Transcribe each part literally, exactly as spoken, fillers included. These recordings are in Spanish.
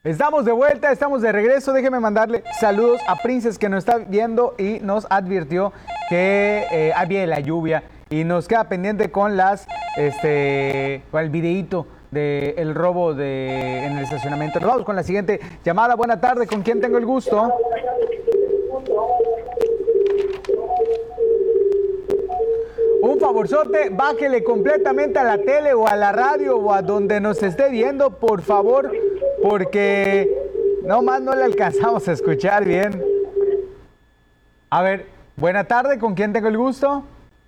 Estamos de vuelta, estamos de regreso. Déjeme mandarle saludos a Princess que nos está viendo y nos advirtió que eh, ahí viene la lluvia y nos queda pendiente con las, este, con el videíto del robo de, en el estacionamiento. Nos vamos con la siguiente llamada. Buena tarde, ¿con quién tengo el gusto? Un favorzote, bájele completamente a la tele o a la radio o a donde nos esté viendo, por favor, porque no más no le alcanzamos a escuchar bien. A ver, buena tarde, ¿con quién tengo el gusto?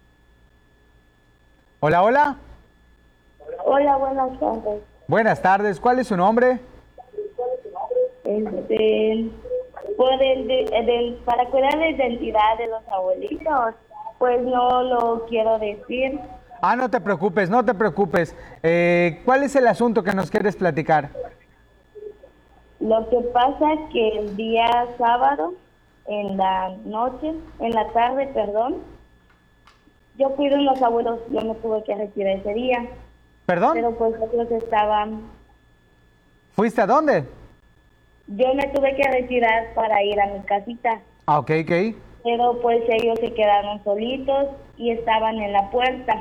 Hola, hola. Hola, buenas tardes. Buenas tardes, ¿cuál es su nombre? Este, por el de, del, para cuidar la identidad de los abuelitos, pues no lo quiero decir. Ah, no te preocupes, no te preocupes. Eh, ¿cuál es el asunto que nos quieres platicar? Lo que pasa es que el día sábado, en la noche, en la tarde, perdón, yo cuido a unos abuelos, yo me tuve que retirar ese día. ¿Perdón? Pero pues otros estaban... ¿Fuiste a dónde? Yo me tuve que retirar para ir a mi casita. Ah, ok, ok. Pero pues ellos se quedaron solitos y estaban en la puerta.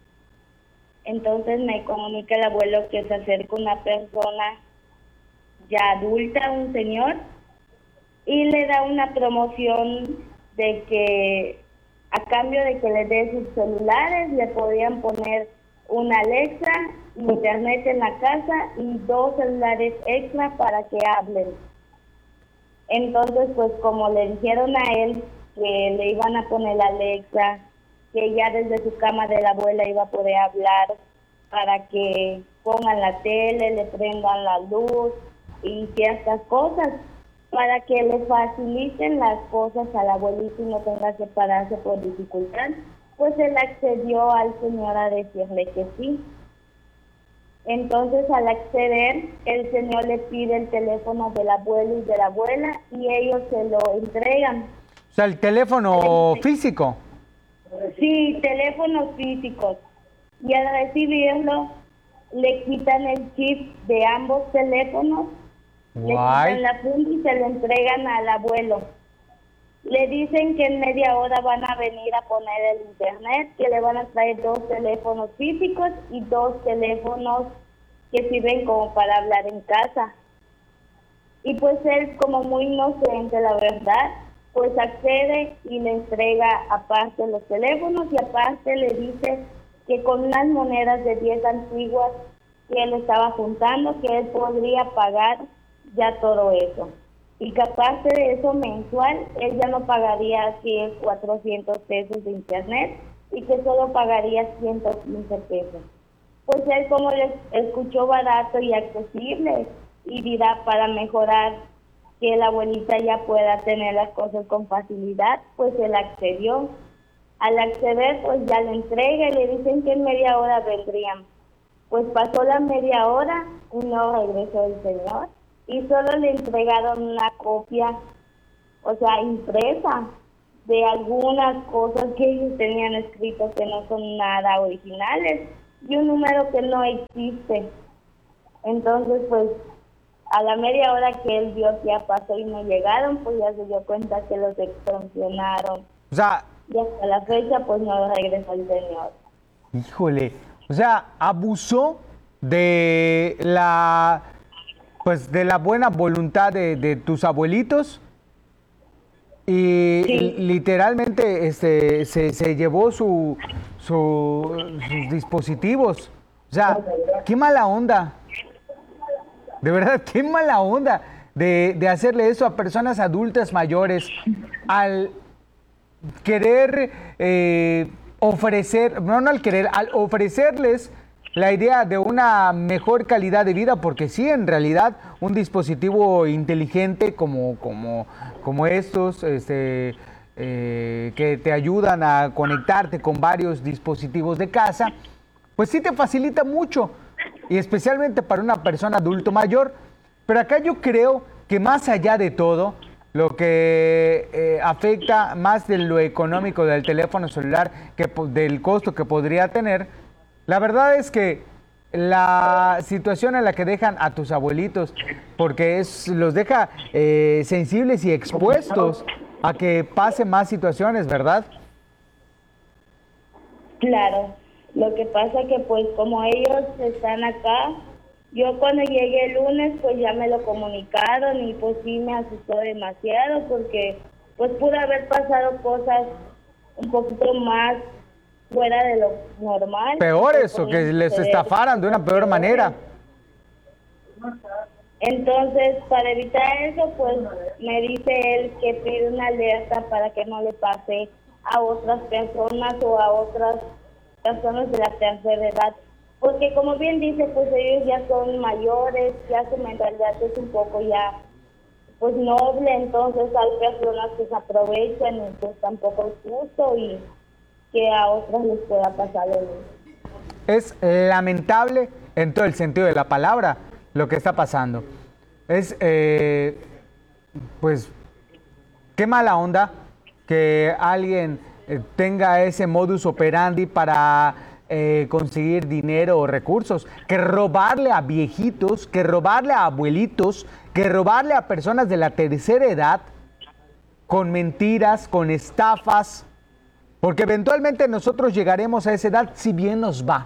Entonces me comunica el abuelo que se acerca una persona ya adulta, un señor, y le da una promoción de que a cambio de que le dé sus celulares le podían poner una Alexa, internet en la casa y dos celulares extra para que hablen. Entonces, pues como le dijeron a él que le iban a poner la Alexa, que ya desde su cama de la abuela iba a poder hablar para que pongan la tele, le prendan la luz y ciertas cosas, para que le faciliten las cosas al abuelito y no tenga que pararse por dificultad, pues él accedió al señor a decirle que sí. Entonces, al acceder, el señor le pide el teléfono del abuelo y de la abuela y ellos se lo entregan. O sea, el teléfono físico. Sí, teléfonos físicos. Y al recibirlo, le quitan el chip de ambos teléfonos, le Guay. quitan la funda y se lo entregan al abuelo. Le dicen que en media hora van a venir a poner el internet, que le van a traer dos teléfonos físicos y dos teléfonos que sirven como para hablar en casa. Y pues él, como muy inocente, la verdad, pues accede y le entrega aparte los teléfonos y aparte le dice que con unas monedas de diez antiguas que él estaba juntando, que él podría pagar ya todo eso. Y que aparte de eso mensual, él ya no pagaría cien, cuatrocientos pesos de internet y que solo pagaría ciento quince pesos. Pues él, como le escuchó barato y accesible y dirá para mejorar que la abuelita ya pueda tener las cosas con facilidad, pues él accedió. Al acceder, pues ya le entrega y le dicen que en media hora vendrían. Pues pasó la media hora y no regresó el señor. Y solo le entregaron una copia, o sea, impresa, de algunas cosas que ellos tenían escritas que no son nada originales y un número que no existe. Entonces, pues, a la media hora que él vio que ya pasó y no llegaron, pues ya se dio cuenta que los extorsionaron. O sea, Y hasta la fecha, pues no regresó el señor. híjole, o sea, abusó de la... pues de la buena voluntad de, de tus abuelitos y Sí. literalmente este, se, se llevó su, su- sus dispositivos. O sea, qué mala onda. De verdad, qué mala onda de, de hacerle eso a personas adultas mayores al querer eh, ofrecer, no, no al querer, al ofrecerles la idea de una mejor calidad de vida, porque sí, en realidad, un dispositivo inteligente como, como, como estos, este, eh, que te ayudan a conectarte con varios dispositivos de casa, pues sí te facilita mucho, y especialmente para una persona adulto mayor. Pero acá yo creo que más allá de todo, lo que eh, afecta más de lo económico del teléfono celular, que po- del costo que podría tener, la verdad es que la situación en la que dejan a tus abuelitos, porque es, los deja eh, sensibles y expuestos a que pasen más situaciones, ¿verdad? Claro, lo que pasa que pues como ellos están acá, yo cuando llegué el lunes pues ya me lo comunicaron y pues sí me asustó demasiado porque pues pudo haber pasado cosas un poquito más fuera de lo normal. Peores o que les estafaran de una peor manera. Entonces, para evitar eso, pues me dice él que pide una alerta para que no le pase a otras personas o a otras personas de la tercera edad. Porque como bien dice, pues ellos ya son mayores, ya su mentalidad es un poco ya pues noble, entonces hay personas que se aprovechan y pues tampoco es justo y que a otras les pueda pasar lo mismo. Es lamentable en todo el sentido de la palabra lo que está pasando. Es, eh, pues, qué mala onda que alguien eh, tenga ese modus operandi para eh, conseguir dinero o recursos, que robarle a viejitos, que robarle a abuelitos, que robarle a personas de la tercera edad con mentiras, con estafas, porque eventualmente nosotros llegaremos a esa edad si bien nos va.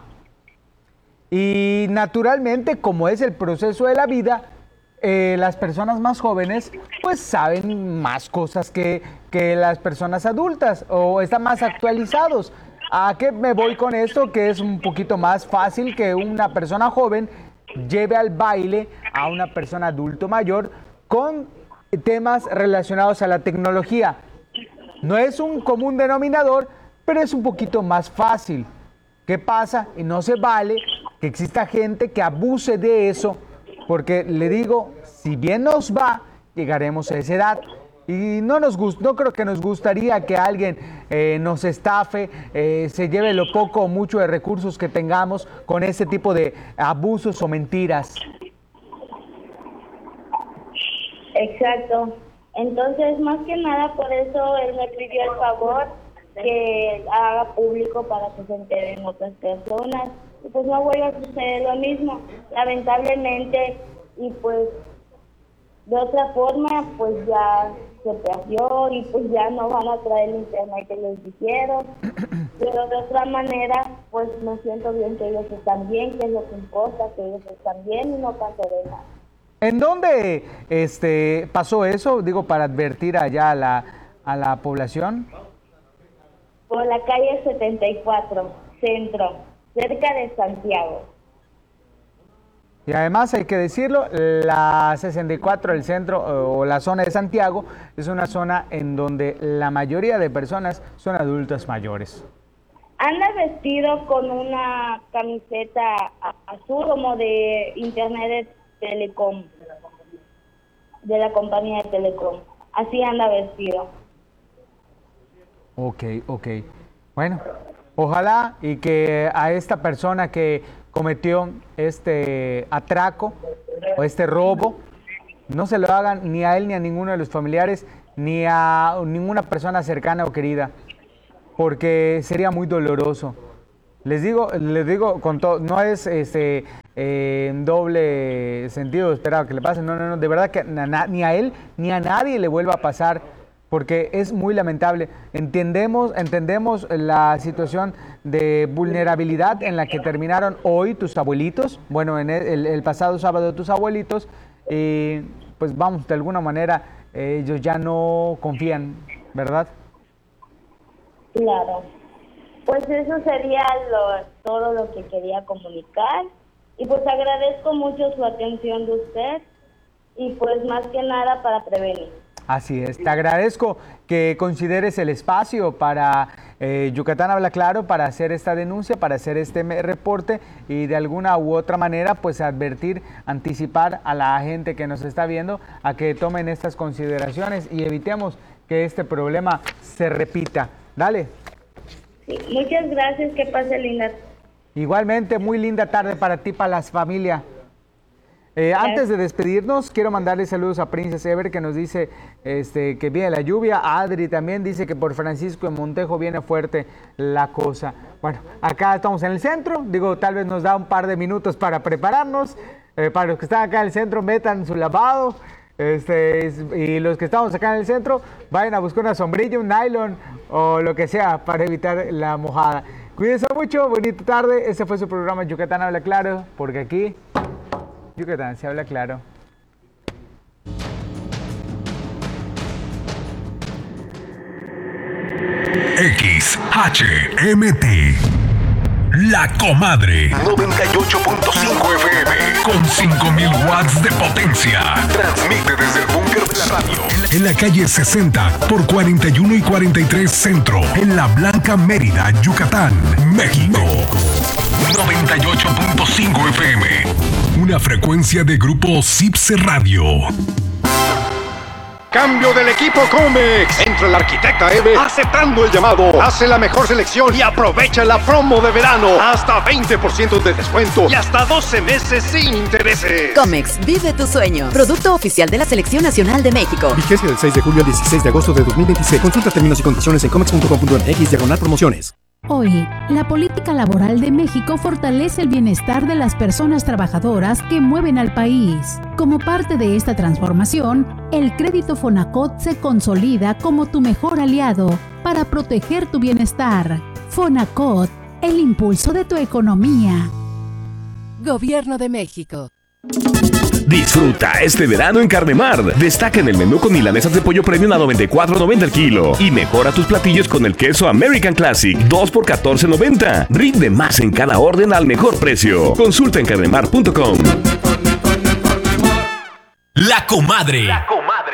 Y naturalmente, como es el proceso de la vida, eh, las personas más jóvenes pues saben más cosas que, que las personas adultas o están más actualizados. ¿A qué me voy con esto? Que es un poquito más fácil que una persona joven lleve al baile a una persona adulto mayor con temas relacionados a la tecnología. No es un común denominador, pero es un poquito más fácil. ¿Qué pasa? Y no se vale que exista gente que abuse de eso, porque le digo, si bien nos va, llegaremos a esa edad. Y no nos gust- no creo que nos gustaría que alguien eh, nos estafe, eh, se lleve lo poco o mucho de recursos que tengamos con ese tipo de abusos o mentiras. Exacto. Entonces, más que nada, por eso él me pidió el favor que haga público para que se enteren otras personas. Y pues no vuelva a suceder lo mismo, lamentablemente. Y pues, de otra forma, pues ya se perdió y pues ya no van a traer el internet que les dijeron. Pero de otra manera, pues me siento bien que ellos están bien, que es lo que importa, que ellos están bien y no pasa de nada. ¿En dónde este, pasó eso? Digo, para advertir allá a la, a la población. Por la calle setenta y cuatro, centro, cerca de Santiago. Y además hay que decirlo, la sesenta y cuatro del centro o la zona de Santiago es una zona en donde la mayoría de personas son adultos mayores. Anda vestido con una camiseta azul como de internet de Telecom, de la compañía de Telecom. Así anda vestido. Ok, ok. Bueno, ojalá y que a esta persona que cometió este atraco o este robo no se lo hagan ni a él ni a ninguno de los familiares ni a ninguna persona cercana o querida, porque sería muy doloroso. Les digo, les digo con todo, no es este eh, en doble sentido esperado que le pase, no, no, no, de verdad que na, ni a él ni a nadie le vuelva a pasar, porque es muy lamentable. Entendemos, entendemos la situación de vulnerabilidad en la que terminaron hoy tus abuelitos, bueno, en el, el pasado sábado tus abuelitos, y pues vamos, de alguna manera eh, ellos ya no confían, ¿verdad? Claro. Pues eso sería lo, todo lo que quería comunicar. Y pues agradezco mucho su atención de usted y pues más que nada para prevenir. Así es, te agradezco que consideres el espacio para eh, Yucatán Habla Claro, para hacer esta denuncia, para hacer este reporte y de alguna u otra manera pues advertir, anticipar a la gente que nos está viendo a que tomen estas consideraciones y evitemos que este problema se repita. Dale. Sí, muchas gracias, que pase linda. Igualmente, muy linda tarde para ti, para las familias. Eh, antes de despedirnos, quiero mandarle saludos a Princess Ever, que nos dice este, que viene la lluvia. Adri también dice que por Francisco de Montejo viene fuerte la cosa. Bueno, acá estamos en el centro. Digo, tal vez nos da un par de minutos para prepararnos. Eh, para los que están acá en el centro, metan su lavado. Este, y los que estamos acá en el centro, vayan a buscar una sombrilla, un nylon o lo que sea para evitar la mojada. Cuídense mucho, bonita tarde. Este fue su programa Yucatán Habla Claro, porque aquí Yucatán se habla claro. X H M T La Comadre noventa y ocho punto cinco F M con cinco mil watts de potencia. Transmite desde el búnker de la radio en la calle sesenta por cuarenta y uno y cuarenta y tres Centro, en La Blanca, Mérida, Yucatán, México. noventa y ocho punto cinco F M, una frecuencia de grupo Cipse Radio. Cambio del equipo Comex. Entra la arquitecta Eve aceptando el llamado. Hace la mejor selección y aprovecha la promo de verano. Hasta veinte por ciento de descuento y hasta doce meses sin intereses. Comex, vive tu sueño. Producto oficial de la Selección Nacional de México. Vigencia del seis de julio al dieciséis de agosto de dos mil veintiséis. Consulta términos y condiciones en comex punto com punto m x diagonal promociones. Hoy, la política laboral de México fortalece el bienestar de las personas trabajadoras que mueven al país. Como parte de esta transformación, el crédito Fonacot se consolida como tu mejor aliado para proteger tu bienestar. Fonacot, el impulso de tu economía. Gobierno de México. Disfruta este verano en Carnemar. Destaca en el menú con milanesas de pollo premium a noventa y cuatro noventa el kilo. Y mejora tus platillos con el queso American Classic, dos por catorce noventa. Rinde más en cada orden al mejor precio. Consulta en carnemar punto com. La Comadre. La Comadre.